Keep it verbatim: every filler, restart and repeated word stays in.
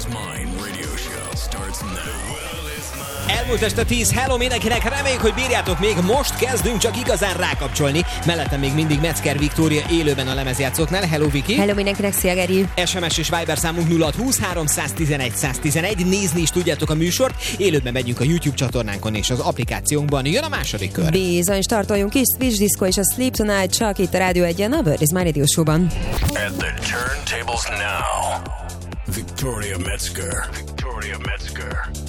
Mine radio show starts now. The world is mine. Elmúlt este tíz, hello mindenkinek, reméljük, hogy bírjátok, még most kezdünk csak igazán rákapcsolni. Mellettem még mindig Metzger Viktória élőben a lemezjátszóknál. Hello Viki! Hello mindenkinek, szia Geri! es em es és Viber számunk nulla húsz háromszáztizenegy száztizenegy. Nézni is tudjátok a műsort. Élőben megyünk a YouTube csatornánkon és az applikációnkban. Jön a második kör. Bizony, startoljunk is. Switch Disco és a Sleep Tonight csak itt a Rádió egyen, a Bird is My Radio Show-ban. At the turntables now, Victoria Metzger. Victoria Metzger.